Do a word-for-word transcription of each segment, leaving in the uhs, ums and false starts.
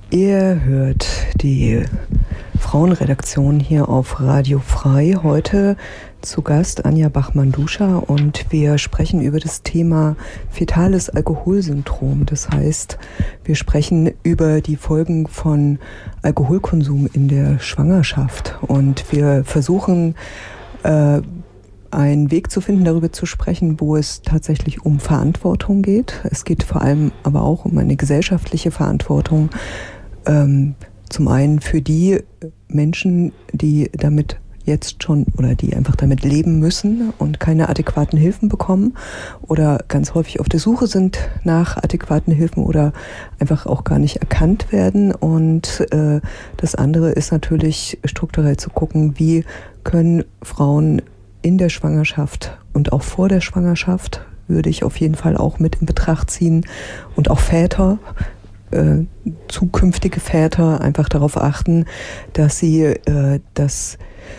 Ihr hört die Frauenredaktion hier auf Radio Frei. Heute zu Gast Anja Bachmann-Duscher und wir sprechen über das Thema fetales Alkoholsyndrom. Das heißt, wir sprechen über die Folgen von Alkoholkonsum in der Schwangerschaft und wir versuchen, äh, einen Weg zu finden, darüber zu sprechen, wo es tatsächlich um Verantwortung geht. Es geht vor allem aber auch um eine gesellschaftliche Verantwortung. Ähm, zum einen für die Menschen, die damit jetzt schon oder die einfach damit leben müssen und keine adäquaten Hilfen bekommen oder ganz häufig auf der Suche sind nach adäquaten Hilfen oder einfach auch gar nicht erkannt werden. Und äh, das andere ist natürlich strukturell zu gucken, wie können Frauen in der Schwangerschaft und auch vor der Schwangerschaft, würde ich auf jeden Fall auch mit in Betracht ziehen, und auch Väter, äh, zukünftige Väter, einfach darauf achten, dass sie äh, das,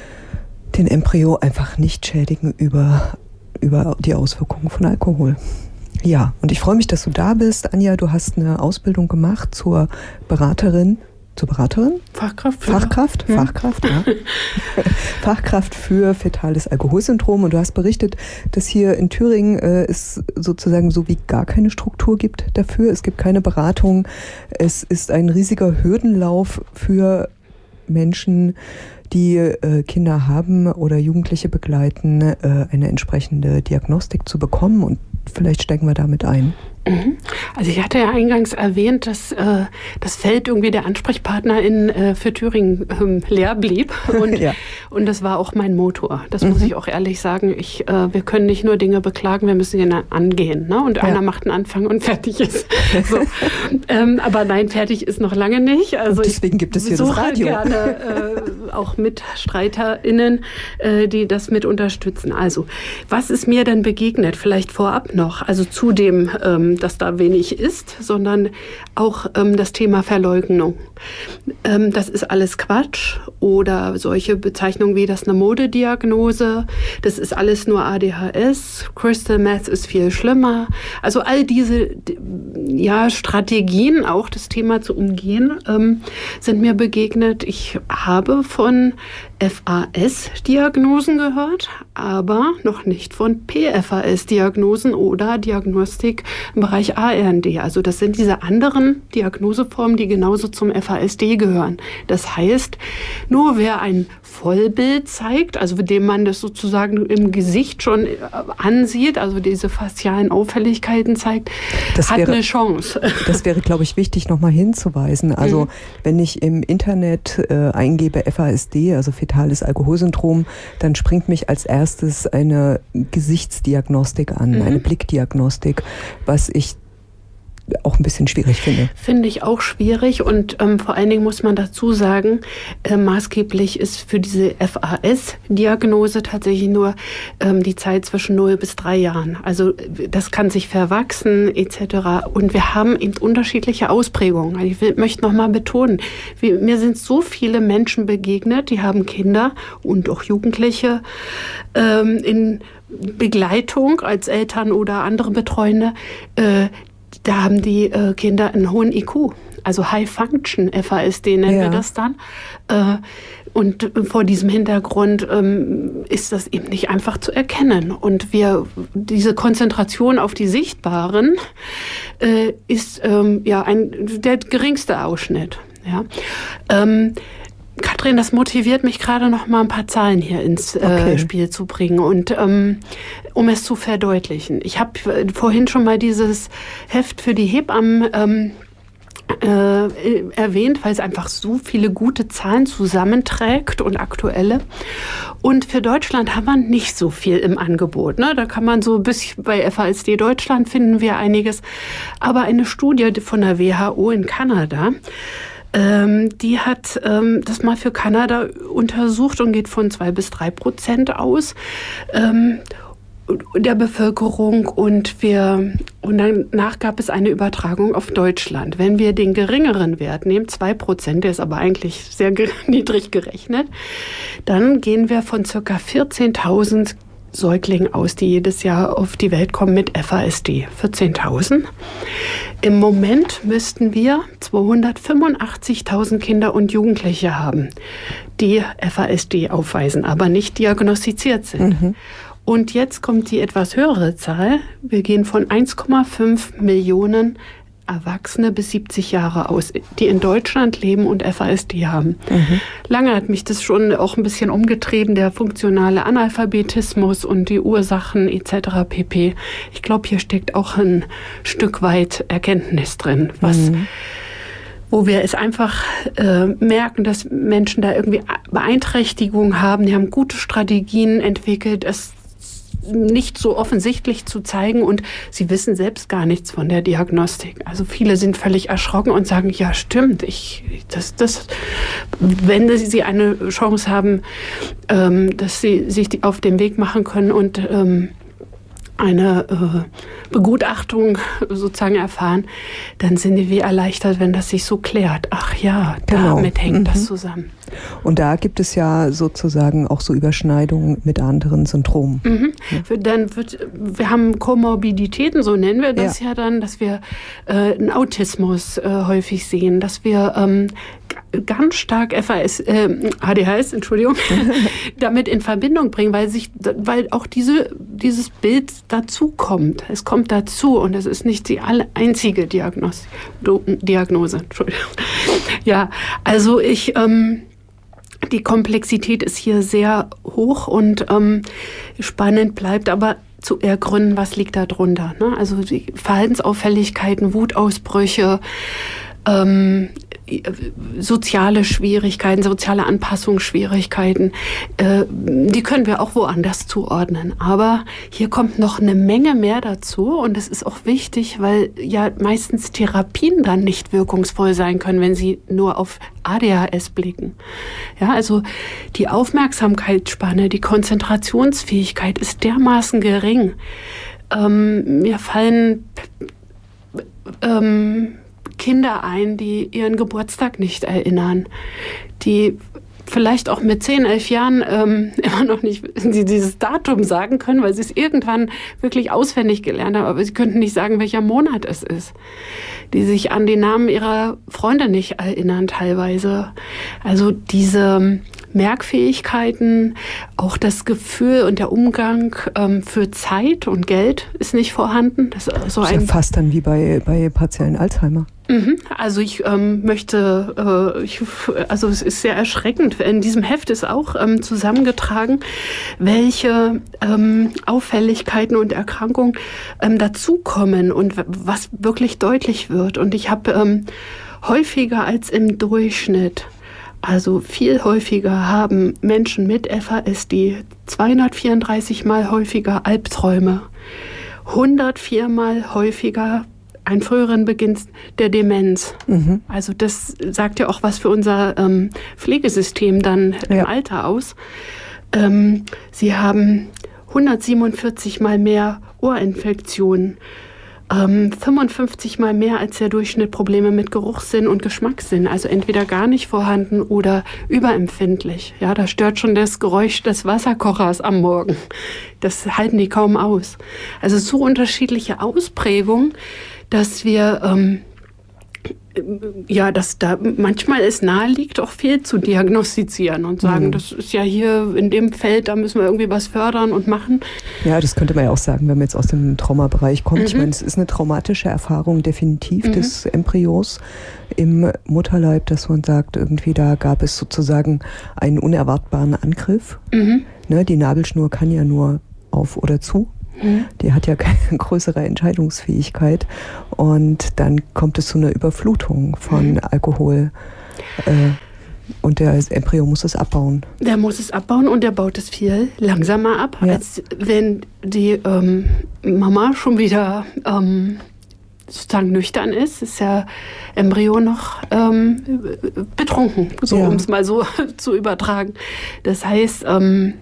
den Embryo einfach nicht schädigen über, über die Auswirkungen von Alkohol. Ja, und ich freue mich, dass du da bist. Anja, du hast eine Ausbildung gemacht zur Beraterin. Zur Beraterin? Fachkraft. Fachkraft, ja. Fachkraft, ja. Fachkraft für fetales Alkoholsyndrom. Und du hast berichtet, dass hier in Thüringen äh, es sozusagen so wie gar keine Struktur gibt dafür. Es gibt keine Beratung. Es ist ein riesiger Hürdenlauf für Menschen, die äh, Kinder haben oder Jugendliche begleiten, äh, eine entsprechende Diagnostik zu bekommen. Und vielleicht steigen wir damit ein. Also ich hatte ja eingangs erwähnt, dass äh, das Feld irgendwie der AnsprechpartnerInnen äh, für Thüringen ähm, leer blieb. Und, ja. und das war auch mein Motor. Das mhm. muss ich auch ehrlich sagen. Ich, äh, wir können nicht nur Dinge beklagen, wir müssen sie angehen. Ne? Und ja. einer macht einen Anfang und fertig ist. So. ähm, aber nein, fertig ist noch lange nicht. Also und deswegen gibt es hier das Radio. Ich suche gerne äh, auch MitstreiterInnen, äh, die das mit unterstützen. Also, was ist mir denn begegnet? Vielleicht vorab noch. Also zu dem ähm, dass da wenig ist, sondern auch ähm, das Thema Verleugnung. Ähm, das ist alles Quatsch oder solche Bezeichnungen wie das eine Modediagnose, das ist alles nur A D H S, Crystal Meth ist viel schlimmer. Also all diese ja, Strategien, auch das Thema zu umgehen, ähm, sind mir begegnet. Ich habe von F A S-Diagnosen gehört, aber noch nicht von P F A S-Diagnosen oder Diagnostik im Bereich A R N D. Also das sind diese anderen Diagnoseformen, die genauso zum F A S D gehören. Das heißt, nur wer ein Vollbild zeigt, also dem man das sozusagen im Gesicht schon ansieht, also diese faszialen Auffälligkeiten zeigt, das hat wäre, eine Chance. Das wäre, glaube ich, wichtig, nochmal hinzuweisen. Also mhm. wenn ich im Internet äh, eingebe F A S D, also fetales Alkoholsyndrom, dann springt mich als erstes eine Gesichtsdiagnostik an, mhm. eine Blickdiagnostik, was ich auch ein bisschen schwierig finde. Finde ich auch schwierig und ähm, vor allen Dingen muss man dazu sagen, äh, maßgeblich ist für diese F A S-Diagnose tatsächlich nur ähm, die Zeit zwischen null bis drei Jahren. Also das kann sich verwachsen et cetera. Und wir haben eben unterschiedliche Ausprägungen. Also ich will, möchte noch mal betonen, wie, mir sind so viele Menschen begegnet, die haben Kinder und auch Jugendliche ähm, in Begleitung als Eltern oder andere Betreuende, äh, da haben die äh, Kinder einen hohen I Q, also High Function F A S D nennen ja. wir das dann. Äh, und vor diesem Hintergrund ähm, ist das eben nicht einfach zu erkennen. Und wir diese Konzentration auf die Sichtbaren äh, ist ähm, ja ein, der geringste Ausschnitt. Ja. Ähm, Katrin, das motiviert mich gerade noch mal ein paar Zahlen hier ins äh, okay. Spiel zu bringen und ähm, um es zu verdeutlichen. Ich habe vorhin schon mal dieses Heft für die Hebammen ähm, äh, erwähnt, weil es einfach so viele gute Zahlen zusammenträgt und aktuelle. Und für Deutschland haben wir nicht so viel im Angebot. Ne? Da kann man so bis bei F A S D Deutschland finden wir einiges. Aber eine Studie von der W H O in Kanada, Ähm, die hat ähm, das mal für Kanada untersucht und geht von zwei bis drei Prozent aus ähm, der Bevölkerung und wir und danach gab es eine Übertragung auf Deutschland. Wenn wir den geringeren Wert nehmen, zwei Prozent, der ist aber eigentlich sehr niedrig gerechnet, dann gehen wir von ca. vierzehntausend Säugling aus, die jedes Jahr auf die Welt kommen mit F A S D. vierzehntausend. Im Moment müssten wir zweihundertfünfundachtzigtausend Kinder und Jugendliche haben, die F A S D aufweisen, aber nicht diagnostiziert sind. Mhm. Und jetzt kommt die etwas höhere Zahl. Wir gehen von eins Komma fünf Millionen Erwachsene bis siebzig Jahre aus, die in Deutschland leben und F A S D haben. Mhm. Lange hat mich das schon auch ein bisschen umgetrieben, der funktionale Analphabetismus und die Ursachen et cetera pp. Ich glaube, hier steckt auch ein Stück weit Erkenntnis drin, was, mhm. wo wir es einfach äh, merken, dass Menschen da irgendwie Beeinträchtigungen haben. Die haben gute Strategien entwickelt, es nicht so offensichtlich zu zeigen und sie wissen selbst gar nichts von der Diagnostik. Also viele sind völlig erschrocken und sagen, ja stimmt, ich, das, das, wenn sie eine Chance haben, ähm, dass sie sich auf den Weg machen können und ähm, eine äh, Begutachtung sozusagen erfahren, dann sind die wie erleichtert, wenn das sich so klärt. Ach ja, genau. Damit hängt mhm. das zusammen. Und da gibt es ja sozusagen auch so Überschneidungen mit anderen Syndromen. Mhm. Ja. Dann wird, wir haben Komorbiditäten, so nennen wir das ja, ja dann, dass wir äh, einen Autismus äh, häufig sehen, dass wir ähm, ganz stark F A S, äh, A D H S, Entschuldigung, damit in Verbindung bringen, weil sich, weil auch diese, dieses Bild dazu kommt. Es kommt dazu und es ist nicht die einzige Diagnose. Diagnose, Entschuldigung. Ja, also ich, ähm, die Komplexität ist hier sehr hoch und ähm, spannend bleibt aber zu ergründen, was liegt da drunter. Ne? Also die Verhaltensauffälligkeiten, Wutausbrüche, ähm, soziale Schwierigkeiten, soziale Anpassungsschwierigkeiten, äh, die können wir auch woanders zuordnen. Aber hier kommt noch eine Menge mehr dazu und das ist auch wichtig, weil ja meistens Therapien dann nicht wirkungsvoll sein können, wenn sie nur auf A D H S blicken. Ja, also die Aufmerksamkeitsspanne, die Konzentrationsfähigkeit ist dermaßen gering. Ähm, mir fallen ähm, Kinder ein, die ihren Geburtstag nicht erinnern, die vielleicht auch mit zehn, elf Jahren ähm, immer noch nicht dieses Datum sagen können, weil sie es irgendwann wirklich auswendig gelernt haben, aber sie könnten nicht sagen, welcher Monat es ist. Die sich an den Namen ihrer Freunde nicht erinnern teilweise. Also diese Merkfähigkeiten, auch das Gefühl und der Umgang ähm, für Zeit und Geld ist nicht vorhanden. Das ist, so das ist ein ja fast dann wie bei, bei partiellen Alzheimer. Mhm. Also ich ähm, möchte, äh, ich, also es ist sehr erschreckend. In diesem Heft ist auch ähm, zusammengetragen, welche ähm, Auffälligkeiten und Erkrankungen ähm, dazukommen und w- was wirklich deutlich wird. Und ich habe ähm, häufiger als im Durchschnitt, also viel häufiger haben Menschen mit F A S D zweihundertvierunddreißig Mal häufiger Albträume, hundertvier Mal häufiger einen früheren Beginn der Demenz. Mhm. Also das sagt ja auch was für unser ähm, Pflegesystem dann ja. im Alter aus. Ähm, sie haben hundertsiebenundvierzig Mal mehr Ohrinfektionen, ähm, fünfundfünfzig Mal mehr als der Durchschnitt Probleme mit Geruchssinn und Geschmackssinn. Also entweder gar nicht vorhanden oder überempfindlich. Ja, da stört schon das Geräusch des Wasserkochers am Morgen. Das halten die kaum aus. Also so unterschiedliche Ausprägungen, dass wir, ähm, ja, dass da manchmal es nahe liegt, auch viel zu diagnostizieren und sagen, mhm. das ist ja hier in dem Feld, da müssen wir irgendwie was fördern und machen. Ja, das könnte man ja auch sagen, wenn man jetzt aus dem Traumabereich kommt. Mhm. Ich meine, es ist eine traumatische Erfahrung definitiv mhm. des Embryos im Mutterleib, dass man sagt, irgendwie da gab es sozusagen einen unerwartbaren Angriff. Mhm. Ne, die Nabelschnur kann ja nur auf oder zu. Die hat ja keine größere Entscheidungsfähigkeit und dann kommt es zu einer Überflutung von Alkohol äh, und der Embryo muss es abbauen. Der muss es abbauen und der baut es viel langsamer ab, ja. als wenn die ähm, Mama schon wieder ähm, sozusagen nüchtern ist, ist der Embryo noch ähm, betrunken, so, ja. um es mal so zu übertragen. Das heißt, ähm,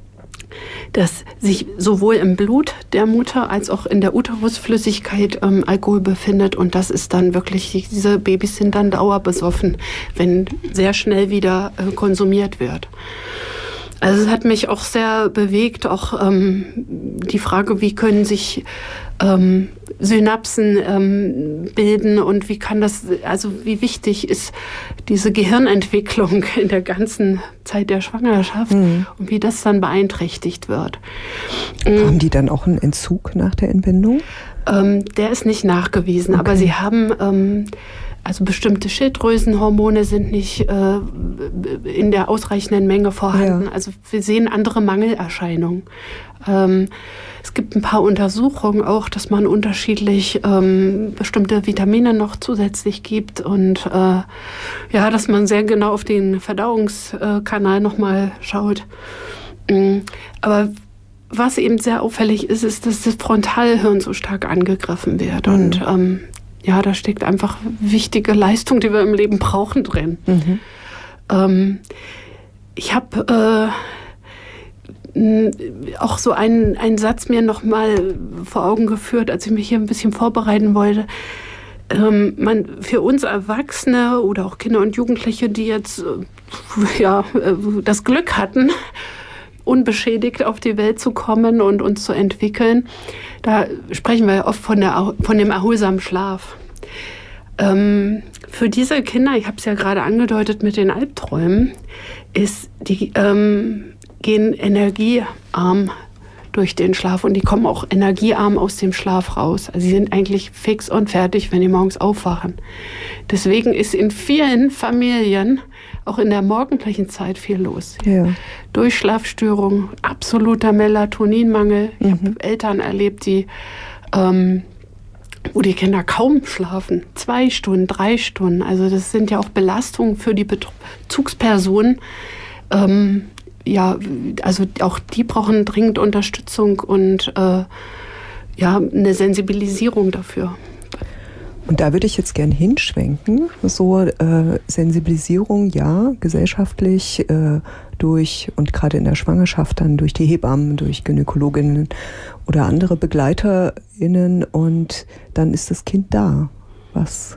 dass sich sowohl im Blut der Mutter als auch in der Uterusflüssigkeit ähm, Alkohol befindet und das ist dann wirklich, diese Babys sind dann dauerbesoffen, wenn sehr schnell wieder äh, konsumiert wird. Also es hat mich auch sehr bewegt, auch ähm, die Frage, wie können sich ähm, Synapsen ähm, bilden und wie kann das, also wie wichtig ist diese Gehirnentwicklung in der ganzen Zeit der Schwangerschaft mhm. und wie das dann beeinträchtigt wird. Haben die dann auch einen Entzug nach der Entbindung? Ähm, der ist nicht nachgewiesen, okay. aber sie haben... Ähm, Also bestimmte Schilddrüsenhormone sind nicht äh, in der ausreichenden Menge vorhanden. Ja. Also wir sehen andere Mangelerscheinungen. Ähm, es gibt ein paar Untersuchungen auch, dass man unterschiedlich ähm, bestimmte Vitamine noch zusätzlich gibt und äh, ja, dass man sehr genau auf den Verdauungskanal nochmal schaut. Ähm, aber was eben sehr auffällig ist, ist, dass das Frontalhirn so stark angegriffen wird. Mhm. Und ähm, ja, da steckt einfach wichtige Leistung, die wir im Leben brauchen, drin. Mhm. Ähm, ich habe äh, auch so einen, einen Satz mir noch mal vor Augen geführt, als ich mich hier ein bisschen vorbereiten wollte. Ähm, man, für uns Erwachsene oder auch Kinder und Jugendliche, die jetzt äh, ja, äh, das Glück hatten, unbeschädigt auf die Welt zu kommen und uns zu entwickeln, da sprechen wir oft von, der, von dem erholsamen Schlaf. Ähm, für diese Kinder, ich habe es ja gerade angedeutet mit den Albträumen, ist die ähm, gehen energiearm durch den Schlaf und die kommen auch energiearm aus dem Schlaf raus. Also sie sind eigentlich fix und fertig, wenn die morgens aufwachen. Deswegen ist in vielen Familien auch in der morgendlichen Zeit viel los. Ja. Durchschlafstörungen, absoluter Melatoninmangel. Ich mhm. habe Eltern erlebt, die, ähm, wo die Kinder kaum schlafen. Zwei Stunden, drei Stunden. Also das sind ja auch Belastungen für die Bezugspersonen. Ähm, ja, also auch die brauchen dringend Unterstützung und äh, ja, eine Sensibilisierung dafür. Und da würde ich jetzt gern hinschwenken, so äh, Sensibilisierung, ja, gesellschaftlich äh, durch, und gerade in der Schwangerschaft dann durch die Hebammen, durch Gynäkologinnen oder andere BegleiterInnen und dann ist das Kind da. Was,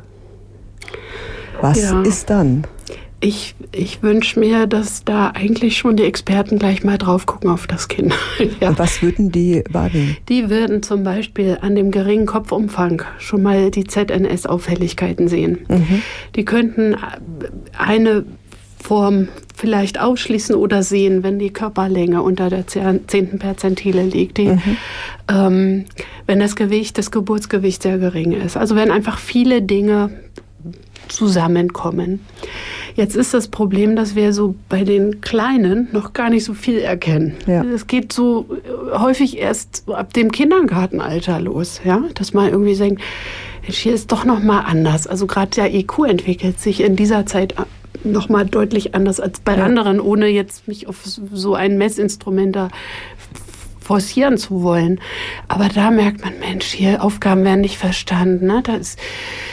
was ja. ist dann? Ich, ich wünsche mir, dass da eigentlich schon die Experten gleich mal drauf gucken auf das Kind. Ja. Und was würden die wahrnehmen? Die würden zum Beispiel an dem geringen Kopfumfang schon mal die Z N S-Auffälligkeiten sehen. Mhm. Die könnten eine Form vielleicht ausschließen oder sehen, wenn die Körperlänge unter der zehnten Perzentile liegt. Die, mhm. ähm, wenn das Gewicht, das Geburtsgewicht sehr gering ist. Also wenn einfach viele Dinge zusammenkommen. Jetzt ist das Problem, dass wir so bei den Kleinen noch gar nicht so viel erkennen. Ja. Das geht so häufig erst ab dem Kindergartenalter los, ja, dass man irgendwie denkt, hier ist doch noch mal anders. Also gerade der I Q entwickelt sich in dieser Zeit noch mal deutlich anders als bei ja. anderen, ohne jetzt mich auf so ein Messinstrument da forcieren zu wollen. Aber da merkt man, Mensch, hier Aufgaben werden nicht verstanden, ne? Da ist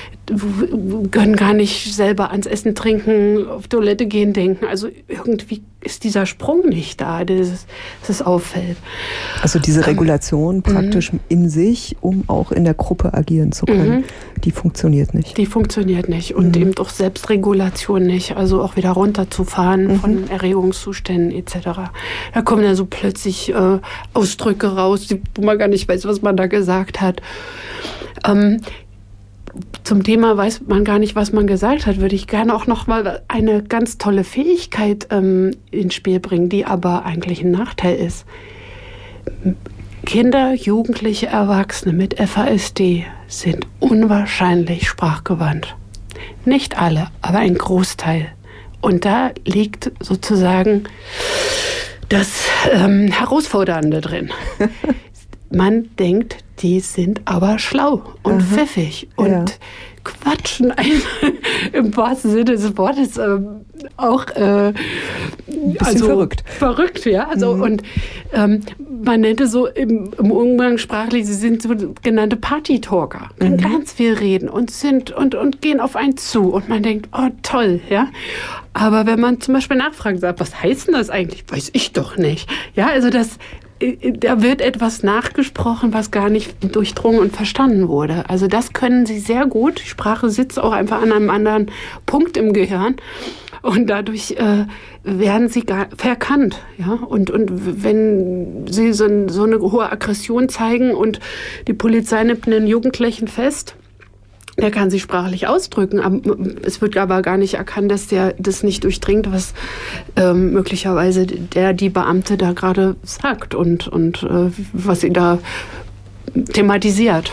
können gar nicht selber ans Essen, Trinken, auf Toilette gehen denken. Also irgendwie ist dieser Sprung nicht da, dass es auffällt. Also diese Regulation ähm, praktisch m- in sich, um auch in der Gruppe agieren zu können, m- die funktioniert nicht. Die funktioniert nicht. Und m- eben auch Selbstregulation nicht. Also auch wieder runterzufahren m- von Erregungszuständen et cetera. Da kommen dann so plötzlich äh, Ausdrücke raus, wo man gar nicht weiß, was man da gesagt hat. Ähm, Zum Thema weiß man gar nicht, was man gesagt hat, würde ich gerne auch noch mal eine ganz tolle Fähigkeit ähm, ins Spiel bringen, die aber eigentlich ein Nachteil ist. Kinder, Jugendliche, Erwachsene mit F A S D sind unwahrscheinlich sprachgewandt. Nicht alle, aber ein Großteil. Und da liegt sozusagen das ähm, Herausfordernde drin. Man denkt, die sind aber schlau und Aha. pfiffig und ja. quatschen ein, im wahrsten Sinne des Wortes äh, auch äh, also verrückt. Verrückt, ja. Also mhm. und ähm, man nennt es so im, im Umgangssprachlich, sie sind so genannte Party-Talker, können mhm. ganz viel reden und sind und und gehen auf einen zu und man denkt, oh toll, ja. Aber wenn man zum Beispiel nachfragt, sagt, was heißt denn das eigentlich? Weiß ich doch nicht. Ja, also das da wird etwas nachgesprochen, was gar nicht durchdrungen und verstanden wurde. Also das können sie sehr gut. Die Sprache sitzt auch einfach an einem anderen Punkt im Gehirn. Und dadurch äh, werden sie gar verkannt. Ja? Und, und wenn sie so, so eine hohe Aggression zeigen und die Polizei nimmt einen Jugendlichen fest, der kann sich sprachlich ausdrücken. Es wird aber gar nicht erkannt, dass der das nicht durchdringt, was ähm, möglicherweise der, die Beamte da gerade sagt und, und äh, was sie da thematisiert.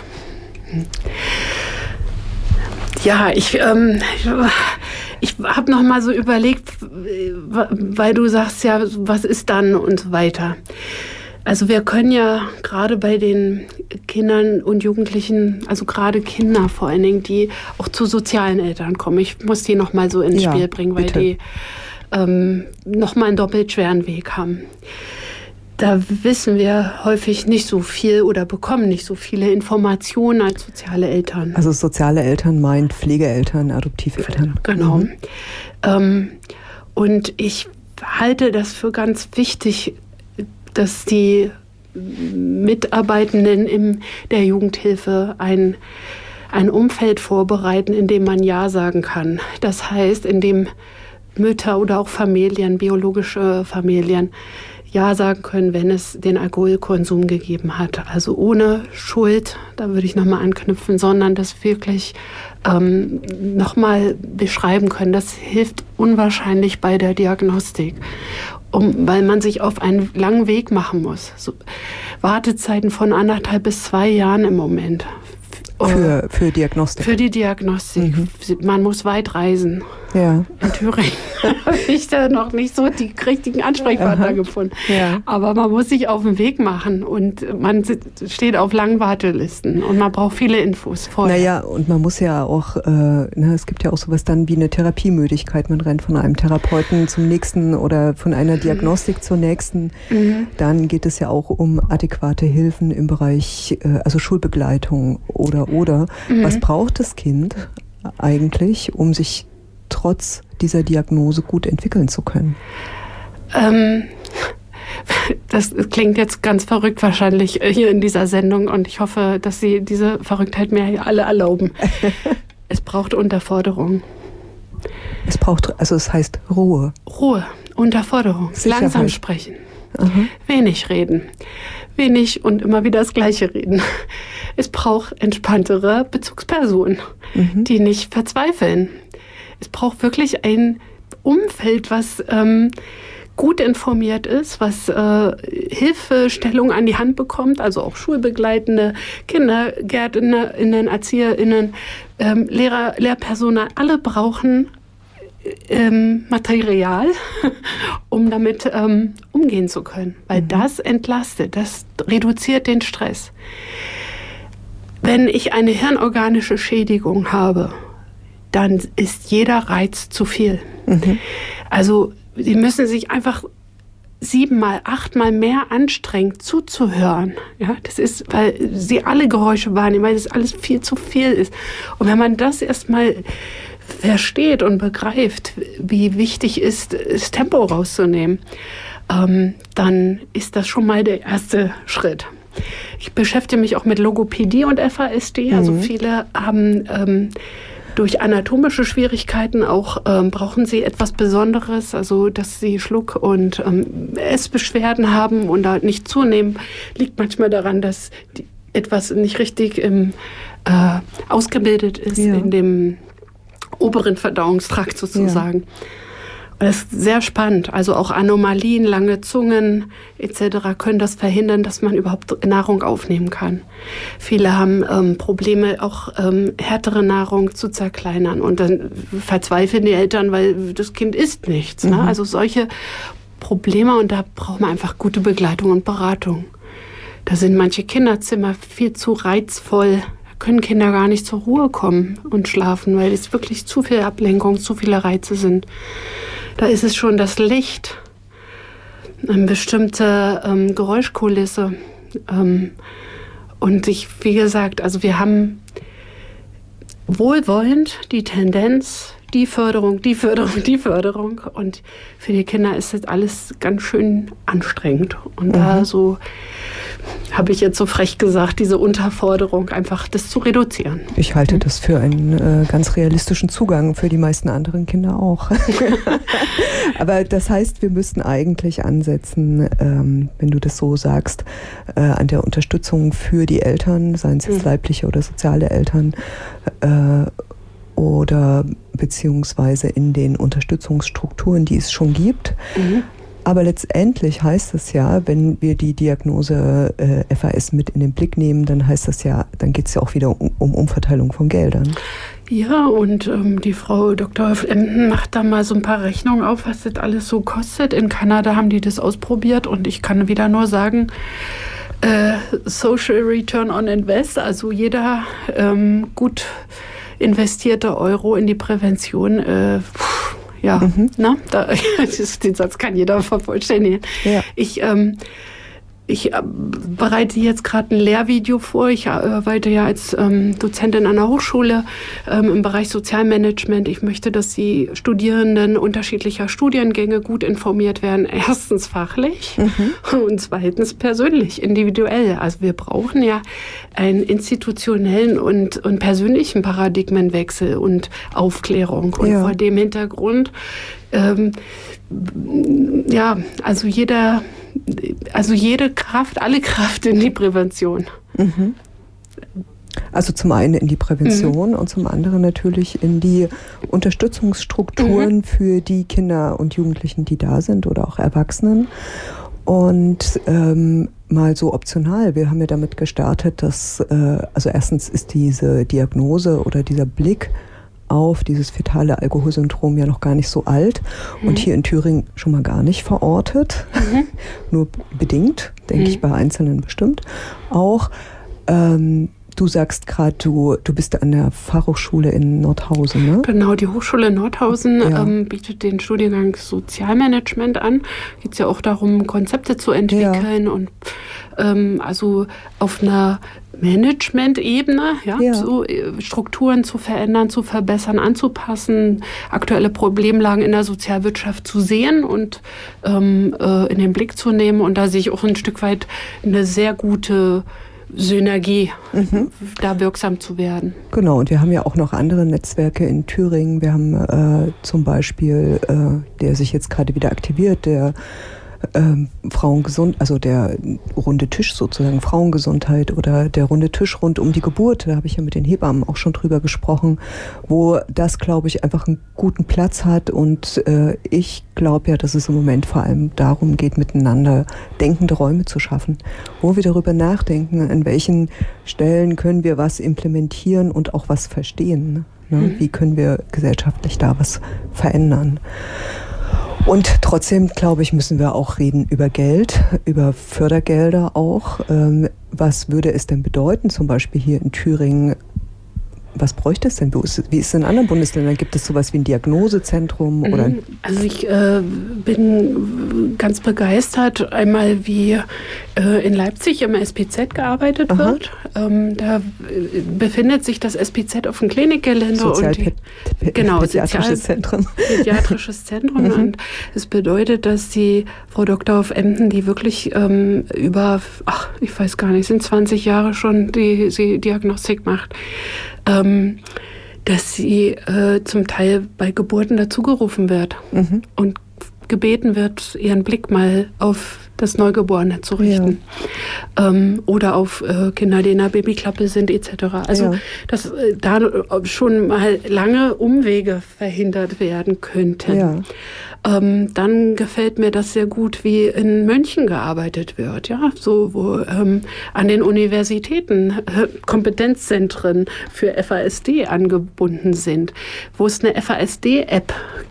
Ja, ich, ähm, ich habe noch mal so überlegt, weil du sagst ja, was ist dann und so weiter. Also wir können ja gerade bei den Kindern und Jugendlichen, also gerade Kinder vor allen Dingen, die auch zu sozialen Eltern kommen. Ich muss die noch mal so ins ja, Spiel bringen, weil bitte. die ähm, noch mal einen doppelt schweren Weg haben. Da wissen wir häufig nicht so viel oder bekommen nicht so viele Informationen als soziale Eltern. Also soziale Eltern meint Pflegeeltern, Adoptiveltern. Genau. Mhm. Ähm, und ich halte das für ganz wichtig, dass die Mitarbeitenden in der Jugendhilfe ein, ein Umfeld vorbereiten, in dem man Ja sagen kann. Das heißt, in dem Mütter oder auch Familien, biologische Familien, Ja sagen können, wenn es den Alkoholkonsum gegeben hat. Also ohne Schuld, da würde ich nochmal anknüpfen, sondern das wirklich ähm, nochmal beschreiben können. Das hilft unwahrscheinlich bei der Diagnostik, um, weil man sich auf einen langen Weg machen muss. So, Wartezeiten von anderthalb bis zwei Jahren im Moment. Für, für Diagnostik? Für die Diagnostik. Mhm. Man muss weit reisen. Ja. In Thüringen habe ich da noch nicht so die richtigen Ansprechpartner Aha. gefunden. Ja. Aber man muss sich auf den Weg machen und man steht auf langen Wartelisten und man braucht viele Infos vorher. Naja, und man muss ja auch, äh, ne, es gibt ja auch sowas dann wie eine Therapiemüdigkeit. Man rennt von einem Therapeuten zum nächsten oder von einer Diagnostik mhm. zur nächsten. Mhm. Dann geht es ja auch um adäquate Hilfen im Bereich, äh, also Schulbegleitung oder, oder. Mhm. Was braucht das Kind eigentlich, um sich trotz dieser Diagnose gut entwickeln zu können? Ähm, das klingt jetzt ganz verrückt wahrscheinlich hier in dieser Sendung und ich hoffe, dass Sie diese Verrücktheit mir alle erlauben. Es braucht Unterforderung. Es braucht, also es heißt Ruhe. Ruhe, Unterforderung, Sicherheit. Langsam sprechen, Aha. wenig reden, wenig und immer wieder das Gleiche reden. Es braucht entspanntere Bezugspersonen, mhm. die nicht verzweifeln. Es braucht wirklich ein Umfeld, was ähm, gut informiert ist, was äh, Hilfestellung an die Hand bekommt, also auch Schulbegleitende, Kindergärtnerinnen, ErzieherInnen, ähm, Lehrer, Lehrpersonal, alle brauchen ähm, Material, um damit ähm, umgehen zu können, weil mhm. das entlastet, das reduziert den Stress. Wenn ich eine hirnorganische Schädigung habe, dann ist jeder Reiz zu viel. Mhm. Also sie müssen sich einfach siebenmal, achtmal mehr anstrengen, zuzuhören. Ja, das ist, weil sie alle Geräusche wahrnehmen, weil das alles viel zu viel ist. Und wenn man das erstmal versteht und begreift, wie wichtig ist, das Tempo rauszunehmen, ähm, dann ist das schon mal der erste Schritt. Ich beschäftige mich auch mit Logopädie und F A S D. Also mhm. viele haben ähm, durch anatomische Schwierigkeiten auch ähm, brauchen sie etwas Besonderes, also dass sie Schluck- und ähm, Essbeschwerden haben und da nicht zunehmen, liegt manchmal daran, dass die, etwas nicht richtig im, äh, ausgebildet ist ja. in dem oberen Verdauungstrakt sozusagen. Ja. Das ist sehr spannend. Also auch Anomalien, lange Zungen et cetera können das verhindern, dass man überhaupt Nahrung aufnehmen kann. Viele haben ähm, Probleme, auch ähm, härtere Nahrung zu zerkleinern. Und dann verzweifeln die Eltern, weil das Kind isst nichts. Mhm. Ne? Also solche Probleme, und da braucht man einfach gute Begleitung und Beratung. Da sind manche Kinderzimmer viel zu reizvoll. Da können Kinder gar nicht zur Ruhe kommen und schlafen, weil es wirklich zu viel Ablenkung, zu viele Reize sind. Da ist es schon das Licht, eine bestimmte ähm, Geräuschkulisse. Ähm, und ich, wie gesagt, also wir haben wohlwollend die Tendenz, die Förderung, die Förderung, die Förderung. Und für die Kinder ist das alles ganz schön anstrengend. Und mhm. da so habe ich jetzt so frech gesagt, diese Unterforderung, einfach das zu reduzieren. Ich halte mhm. das für einen äh, ganz realistischen Zugang, für die meisten anderen Kinder auch. Aber das heißt, wir müssten eigentlich ansetzen, ähm, wenn du das so sagst, äh, an der Unterstützung für die Eltern, seien es jetzt mhm. leibliche oder soziale Eltern, äh, oder beziehungsweise in den Unterstützungsstrukturen, die es schon gibt. Mhm. Aber letztendlich heißt es ja, wenn wir die Diagnose äh, F A S mit in den Blick nehmen, dann heißt das ja, dann geht es ja auch wieder um, um Umverteilung von Geldern. Ja, und ähm, die Frau Doktor Emden macht da mal so ein paar Rechnungen auf, was das alles so kostet. In Kanada haben die das ausprobiert und ich kann wieder nur sagen, äh, Social Return on Invest, also jeder ähm, gut investierte Euro in die Prävention, äh, pff, ja, mhm. na, da, den Satz kann jeder vervollständigen. Ja. Ich, ähm, ich äh, bereite jetzt gerade ein Lehrvideo vor. Ich arbeite ja als ähm, Dozentin an der Hochschule ähm, im Bereich Sozialmanagement. Ich möchte, dass die Studierenden unterschiedlicher Studiengänge gut informiert werden. Erstens fachlich mhm. und zweitens persönlich, individuell. Also wir brauchen ja einen institutionellen und, und persönlichen Paradigmenwechsel und Aufklärung. Und ja. vor dem Hintergrund, ähm, ja, also jeder... Also jede Kraft, alle Kraft in die Prävention. Mhm. Also zum einen in die Prävention mhm. und zum anderen natürlich in die Unterstützungsstrukturen mhm. für die Kinder und Jugendlichen, die da sind oder auch Erwachsenen. Und ähm, mal so optional, wir haben ja damit gestartet, dass, äh, also erstens ist diese Diagnose oder dieser Blick auf dieses fetale Alkoholsyndrom ja noch gar nicht so alt mhm. und hier in Thüringen schon mal gar nicht verortet, mhm. nur bedingt, denke mhm. ich, bei Einzelnen bestimmt auch. Ähm, du sagst gerade, du, du bist an der Fachhochschule in Nordhausen, ne? Genau, die Hochschule Nordhausen ja. ähm, bietet den Studiengang Sozialmanagement an. Geht es ja auch darum, Konzepte zu entwickeln ja. und ähm, also auf einer Management-Ebene, ja, ja. So Strukturen zu verändern, zu verbessern, anzupassen, aktuelle Problemlagen in der Sozialwirtschaft zu sehen und ähm, äh, in den Blick zu nehmen. Und da sehe ich auch ein Stück weit eine sehr gute Synergie, mhm. da wirksam zu werden. Genau, und wir haben ja auch noch andere Netzwerke in Thüringen. Wir haben äh, zum Beispiel, äh, der sich jetzt gerade wieder aktiviert, der Ähm, Frauengesund, also der runde Tisch sozusagen, Frauengesundheit oder der runde Tisch rund um die Geburt, da habe ich ja mit den Hebammen auch schon drüber gesprochen, wo das, glaube ich, einfach einen guten Platz hat und äh, ich glaube ja, dass es im Moment vor allem darum geht, miteinander denkende Räume zu schaffen, wo wir darüber nachdenken, an welchen Stellen können wir was implementieren und auch was verstehen, ne? Mhm. Wie können wir gesellschaftlich da was verändern. Und trotzdem, glaube ich, müssen wir auch reden über Geld, über Fördergelder auch. Ähm, was würde es denn bedeuten, zum Beispiel hier in Thüringen? Was bräuchte es denn? Wie ist, wie ist es in anderen Bundesländern? Gibt es sowas wie ein Diagnosezentrum? Oder? Also ich äh, bin ganz begeistert, einmal wie äh, in Leipzig im S P Z gearbeitet Aha. wird. Ähm, da befindet sich das S P Z auf dem Klinikgelände. Sozial und die, P- genau, Pädiatrisches Zentrum. Pädiatrisches Zentrum. Mhm. Und es bedeutet, dass die Frau Doktor Emden, die wirklich ähm, über, ach, ich weiß gar nicht, sind zwanzig Jahre schon die sie Diagnostik macht, Ähm, dass sie äh, zum Teil bei Geburten dazugerufen wird mhm. und gebeten wird, ihren Blick mal auf das Neugeborene zu richten. Ja. Ähm, oder auf äh, Kinder, die in der Babyklappe sind, et cetera. Also, ja. dass äh, da schon mal lange Umwege verhindert werden könnten. Ja. Ähm, dann gefällt mir das sehr gut, wie in München gearbeitet wird, ja, so wo ähm, an den Universitäten äh, Kompetenzzentren für F A S D angebunden sind, wo es eine F A S D-App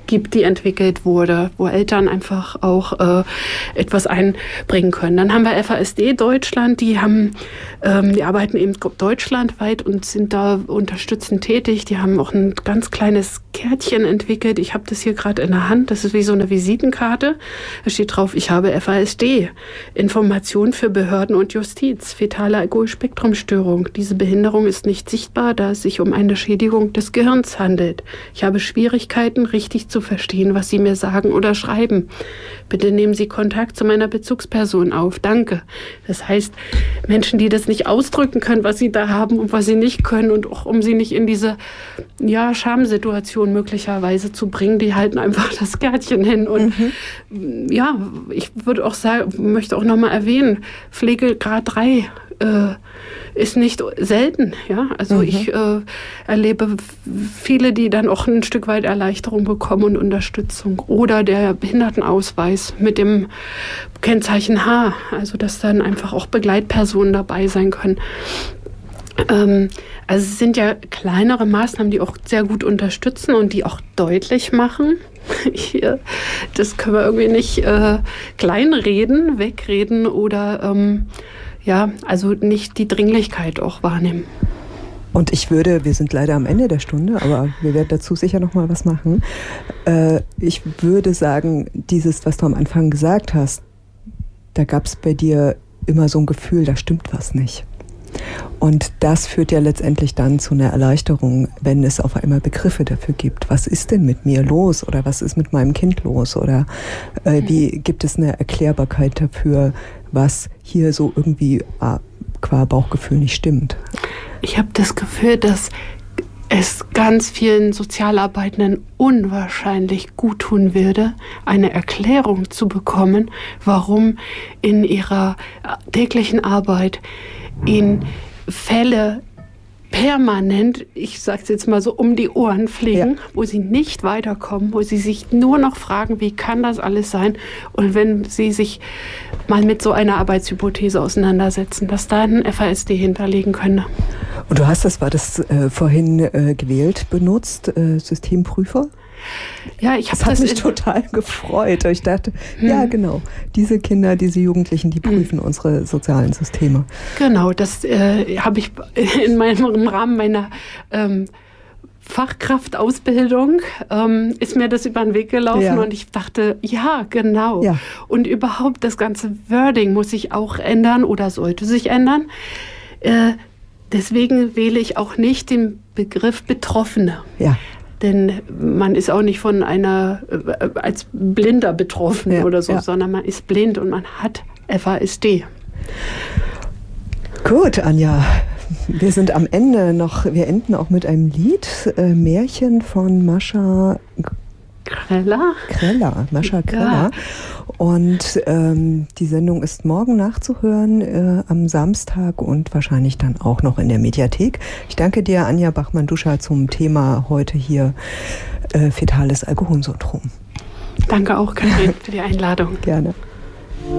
gibt, die entwickelt wurde, wo Eltern einfach auch äh, etwas einbringen können. Dann haben wir F A S D Deutschland, die haben, ähm, die arbeiten eben deutschlandweit und sind da unterstützend tätig. Die haben auch ein ganz kleines Kärtchen entwickelt. Ich habe das hier gerade in der Hand. Das ist wie so eine Visitenkarte. Da steht drauf, ich habe F A S D, Information für Behörden und Justiz, fetale Alkoholspektrumstörung. Diese Behinderung ist nicht sichtbar, da es sich um eine Schädigung des Gehirns handelt. Ich habe Schwierigkeiten, richtig zu verstehen, was Sie mir sagen oder schreiben. Bitte nehmen Sie Kontakt zu meiner Bezugsperson auf. Danke. Das heißt, Menschen, die das nicht ausdrücken können, was sie da haben und was sie nicht können und auch um sie nicht in diese ja, Schamsituation möglicherweise zu bringen, die halten einfach das Kärtchen hin. Und mhm. ja, ich würde auch sagen, möchte auch nochmal erwähnen, Pflegegrad drei äh, ist nicht selten. Ja? Also mhm. ich äh, erlebe viele, die dann auch ein Stück weit Erleichterung bekommen und Unterstützung. Oder der Behindertenausweis mit dem Kennzeichen H. Also dass dann einfach auch Begleitpersonen dabei sein können. Ähm, also es sind ja kleinere Maßnahmen, die auch sehr gut unterstützen und die auch deutlich machen. Hier, das können wir irgendwie nicht äh, kleinreden, wegreden oder ähm, ja, also nicht die Dringlichkeit auch wahrnehmen. Und ich würde, wir sind leider am Ende der Stunde, aber wir werden dazu sicher noch mal was machen. Äh, ich würde sagen, dieses, was du am Anfang gesagt hast, da gab es bei dir immer so ein Gefühl, da stimmt was nicht. Und das führt ja letztendlich dann zu einer Erleichterung, wenn es auf einmal Begriffe dafür gibt. Was ist denn mit mir los oder was ist mit meinem Kind los? Oder äh, wie gibt es eine Erklärbarkeit dafür, was hier so irgendwie äh, qua Bauchgefühl nicht stimmt? Ich habe das Gefühl, dass es ganz vielen Sozialarbeitenden unwahrscheinlich gut tun würde, eine Erklärung zu bekommen, warum in ihrer täglichen Arbeit ihnen Fälle permanent, ich sage es jetzt mal so, um die Ohren fliegen, ja. wo sie nicht weiterkommen, wo sie sich nur noch fragen, wie kann das alles sein? Und wenn sie sich mal mit so einer Arbeitshypothese auseinandersetzen, dass da ein F A S D hinterlegen könne. Und du hast das, war das äh, vorhin äh, gewählt, benutzt, äh, Systemprüfer? Ja, ich habe das. Das hat mich total gefreut. Ich dachte, hm. ja genau, diese Kinder, diese Jugendlichen, die prüfen hm. unsere sozialen Systeme. Genau, das äh, habe ich in meinem, im Rahmen meiner ähm, Fachkraftausbildung ähm, ist mir das über den Weg gelaufen ja. und ich dachte, ja, genau. Ja. Und überhaupt das ganze Wording muss sich auch ändern oder sollte sich ändern. Äh, deswegen wähle ich auch nicht den Begriff Betroffene. Ja. Denn man ist auch nicht von einer, äh, als Blinder betroffen ja, oder so, ja. sondern man ist blind und man hat F A S D. Gut, Anja, wir sind am Ende noch, wir enden auch mit einem Lied, äh, Märchen von Mascha Kreller. Kreller, Mascha Kreller. Ja. Und ähm, die Sendung ist morgen nachzuhören äh, am Samstag und wahrscheinlich dann auch noch in der Mediathek. Ich danke dir, Anja Bachmann-Duscha, zum Thema heute hier äh, fetales Alkoholsyndrom. Danke auch, Kathrin, für die Einladung. Gerne.